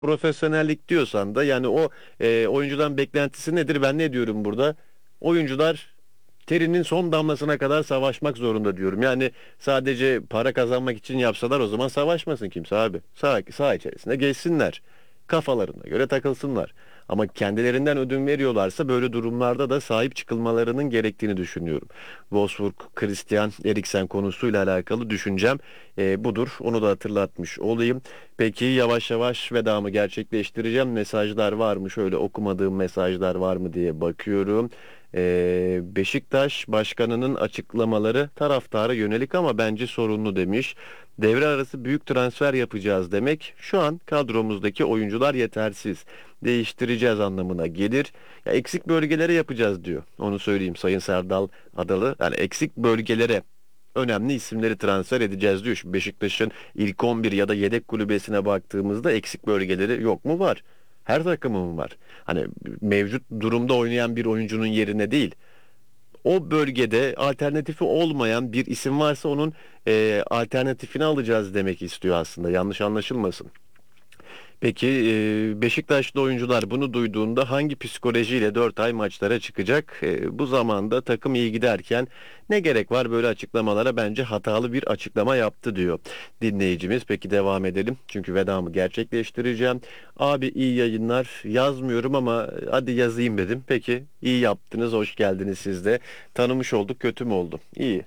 Profesyonellik diyorsan da yani o oyuncudan beklentisi nedir? Ben ne diyorum burada? Oyuncular terinin son damlasına kadar savaşmak zorunda diyorum. Yani sadece para kazanmak için yapsalar o zaman savaşmasın kimse abi. Saha içerisinde geçsinler. Kafalarına göre takılsınlar. Ama kendilerinden ödün veriyorlarsa böyle durumlarda da sahip çıkılmalarının gerektiğini düşünüyorum. Wolfsburg, Christian Eriksen konusuyla alakalı düşüncem budur. Onu da hatırlatmış olayım. Peki yavaş yavaş vedamı gerçekleştireceğim. Mesajlar var mı? Şöyle okumadığım mesajlar var mı diye bakıyorum. Beşiktaş başkanının açıklamaları taraftara yönelik ama bence sorunlu demiş. Devre arası büyük transfer yapacağız demek şu an kadromuzdaki oyuncular yetersiz. Değiştireceğiz anlamına gelir. Ya eksik bölgelere yapacağız diyor. Onu söyleyeyim Sayın Serdal Adalı. Yani eksik bölgelere önemli isimleri transfer edeceğiz diyor. Şu Beşiktaş'ın ilk 11 ya da yedek kulübesine baktığımızda eksik bölgeleri yok mu? Var. Her takımın var. Hani mevcut durumda oynayan bir oyuncunun yerine değil. O bölgede alternatifi olmayan bir isim varsa onun alternatifini alacağız demek istiyor aslında. Yanlış anlaşılmasın. Peki Beşiktaşlı oyuncular bunu duyduğunda hangi psikolojiyle 4 ay maçlara çıkacak? Bu zamanda takım iyi giderken ne gerek var böyle açıklamalara? Bence hatalı bir açıklama yaptı diyor dinleyicimiz. Peki devam edelim. Çünkü vedamı gerçekleştireceğim. Abi iyi yayınlar. Yazmıyorum ama hadi yazayım dedim. Peki iyi yaptınız. Hoş geldiniz siz de. Tanımış olduk. Kötü mü oldu? İyi.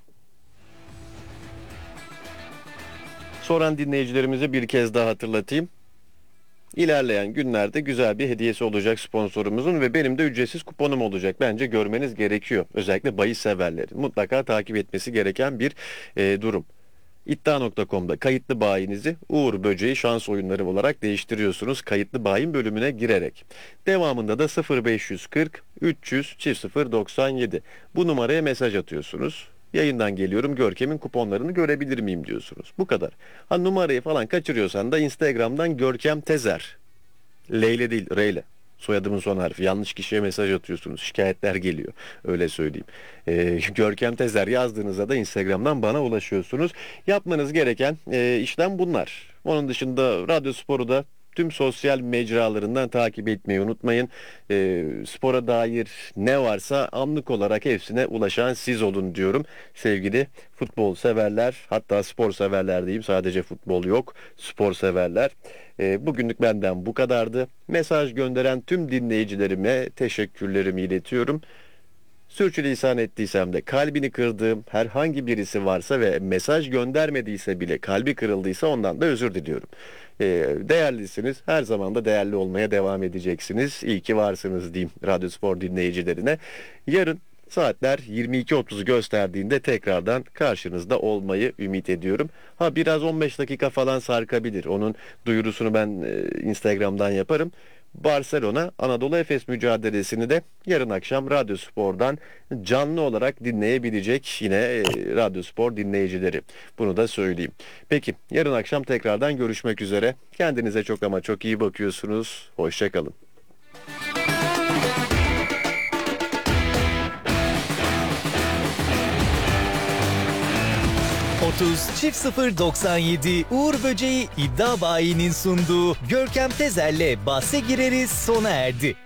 Soran dinleyicilerimize bir kez daha hatırlatayım. İlerleyen günlerde güzel bir hediyesi olacak sponsorumuzun ve benim de ücretsiz kuponum olacak. Bence görmeniz gerekiyor. Özellikle bahis severlerin mutlaka takip etmesi gereken bir durum. İddia.com'da kayıtlı bayinizi Uğur Böceği şans oyunları olarak değiştiriyorsunuz kayıtlı bayin bölümüne girerek. Devamında da 0540 300 0097 bu numaraya mesaj atıyorsunuz. Yayından geliyorum Görkem'in kuponlarını görebilir miyim diyorsunuz. Bu kadar. Ha numarayı falan kaçırıyorsan da Instagram'dan Görkem Tezer. Leyle değil Reyle. Soyadımın son harfi. Yanlış kişiye mesaj atıyorsunuz. Şikayetler geliyor. Öyle söyleyeyim. Görkem Tezer yazdığınızda da Instagram'dan bana ulaşıyorsunuz. Yapmanız gereken işlem bunlar. Onun dışında Radyo Spor'u da tüm sosyal mecralarından takip etmeyi unutmayın. Spora dair ne varsa anlık olarak hepsine ulaşan siz olun diyorum. Sevgili futbol severler, hatta spor severler diyeyim. Sadece futbol yok, spor severler. Bugünlük benden bu kadardı. Mesaj gönderen tüm dinleyicilerime teşekkürlerimi iletiyorum. Sürçülisan ettiysem de kalbini kırdığım herhangi birisi varsa ve mesaj göndermediyse bile kalbi kırıldıysa ondan da özür diliyorum. Değerlisiniz. Her zaman da değerli olmaya devam edeceksiniz. İyi ki varsınız diyeyim Radyo Spor dinleyicilerine. Yarın saatler 22.30'u gösterdiğinde tekrardan karşınızda olmayı ümit ediyorum. Ha biraz 15 dakika falan sarkabilir. Onun duyurusunu ben Instagram'dan yaparım. Barcelona Anadolu Efes mücadelesini de yarın akşam Radyo Spor'dan canlı olarak dinleyebilecek yine Radyo Spor dinleyicileri. Bunu da söyleyeyim. Peki yarın akşam tekrardan görüşmek üzere. Kendinize çok ama çok iyi bakıyorsunuz. Hoşça kalın. 30 çift 097 Uğur Böceği iddia bayinin sunduğu Görkem Tezer'le bahse gireriz sona erdi.